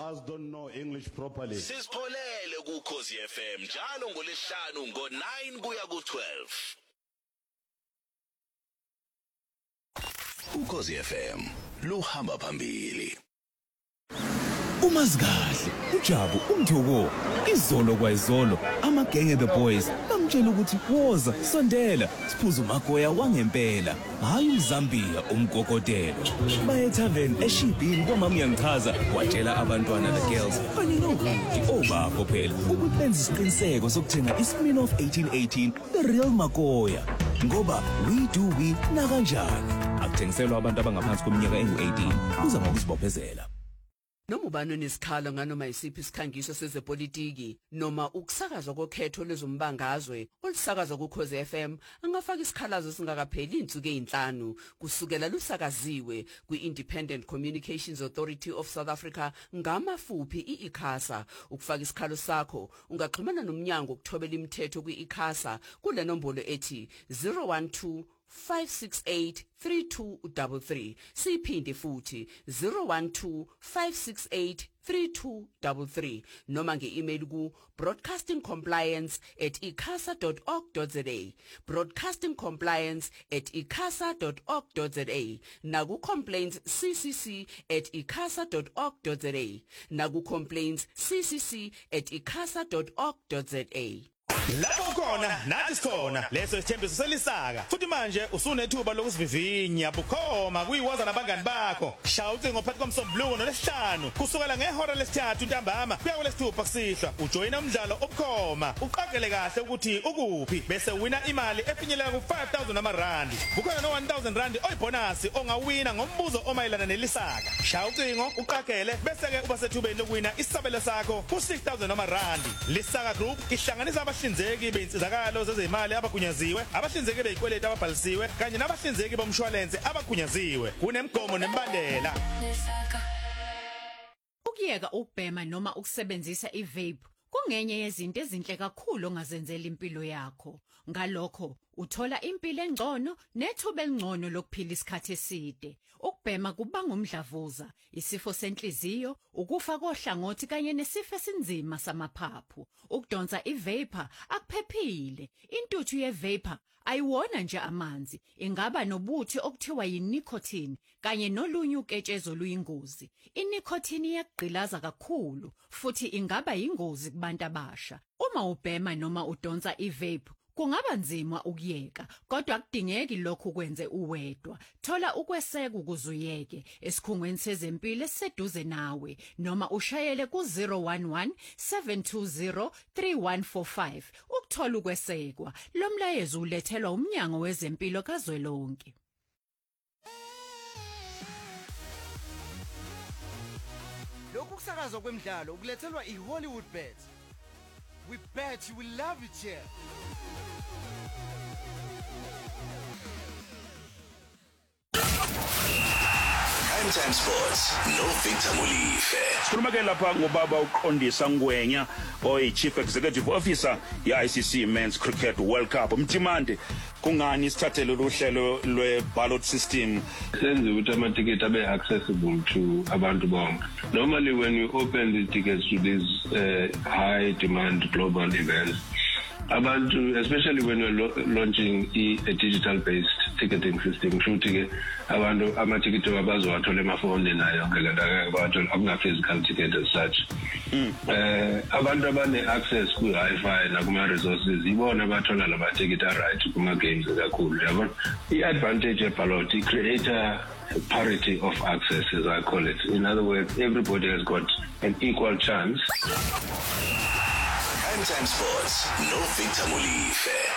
us don't know English properly. Sisipholele kuKhosi FM njalo ngolesihlanu ngo9 kuya ku12. uKhosi FM luhamba phambili. Umazikahle uJabu umthoko izolo kwayizolo amagenge the boys bamtshela ukuthi woza sondela siphuza umagoya wangempela hayi uZambia umgogotelo baye tavern eShibhini kwamama yangichaza watshela abantwana the girls kanye nobuti obapho phela ukuthi benze isiqiniseko sokuthenga iSmirnoff 1818 the real magoya ngoba we do we na kanjani akuthengiselwa abantu abangaphansi kweminyaka engu18 uza ngokuzibophezela. Noma ubani onesikhalo nganoma isiphi isikhangiso sezepolitiki noma ukusakazwa kokhetho lezombangazwe olusakazwa kuKhosi FM angafaka isikhalazo singakapheli insuku ezinhlanu kusukela lusakaziwe kwi-Independent Communications Authority of South Africa ngamafuphi iICASA. Ukufaka isikhalo sakho ungaxhumana nomnyango ukuthobela imithetho kwi-ICASA kule nombolo ethi 012 5683233 siphinde futhi 012 5683233 noma nge-email ku broadcastingcompliance@icasa.org.za broadcastingcompliance@icasa.org.za naku complaints ccc@icasa.org.za naku complaints ccc@icasa.org.za. Lapho khona nathi sikhona leso isithembiso selisaka futhi manje usunethuba lokusivivinya bukhoma kuyiwaza nabangani bakho shawuthi ngophathi komsombuluko nolesihlanu kusukela ngehora lesithathu ntambama kuya kulesithupha kusihlwa ujoyina umdlalo obukhoma uqagele kahle ukuthi ukuphi bese wina imali efinyelela ku5,000 rand kukhona no1000 rand oyibonus ongawina ngombuzo omayelana nelisaka shawucingo uqagele bese ke uba sethubeni lokuwina isabelo sakho ku6,000 rand. Lisaka Group ihlanganisa abahlinzeki beinsizakalo zezimali abagunyaziwe abahlinzeki beyikweleti ababhalisiwe kanye nabahlinzeki bomshwalense abagunyaziwe kunemgomo nembandela. Ukuyeka ukubhema noma ukusebenzisa ivape kungenye yezinto ezinhle kakhulu ongazenzela impilo yakho. Ngalokho uthola impilo engcono nethuba elingcono lokuphila isikhathi eside. Ukubhema kubanga umdlavuza, isifo senhliziyo, ukufa kohlangothi kanye nesifo esinzima samaphaphu. Ukudonsa ivapor akuphephile. Intuthu yevapor ayiwona nje amanzi, ingaba nobuthi okuthiwa yinicotine kanye nolunye uketshezo oluyingozi. Inicotine iyagqilaza kakhulu futhi ingaba yingozi kubantu abasha. Uma ubhema noma udonsa ivape kungaba nzima ukuyeka, kodwa akudingeki lokho kwenze uwedwa. Thola ukweseka ukuzuyeke esikhungweni sezempilo esiseduze nawe noma ushayele ku011 720 3145 ukuthola ukwesekwa. Lo mlayezo ulethelwa umnyango wezempilo kazwelonke. Lokhu kusakazwa kwemidlalo ukulethelwa iHollywood Bet. We bet you will love it here. Time Sports no Victor Mulife. Sikhuluma ke lapha ngobaba uqondisa Ngwenya oyi-Chief Executive Officer ye-ICC Men's Cricket World Cup. Mthimande kungani sithathele uhlelo lwe-ballot system? Senze ukuthi amatiketi abe accessible to abantu bonke. Normally when you open the tickets to these high demand global events, abantu, especially when you're launching a digital based ticketing system, futhi abantu amatikiti abazowathola emafonini nayo akuna physical ticket as such. Abantu abane access ku Wi-Fi na kuma resources ibona bathola lama ticket right kuma games kakhulu yabona. I-advantage ye-ballot create a parity of access, as I call it. In other words, everybody has got an equal chance. Time Sports no Victor Mulife.